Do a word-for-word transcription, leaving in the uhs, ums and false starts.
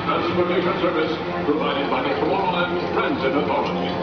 transportation service provided by the Tomorrowland Transit Authority.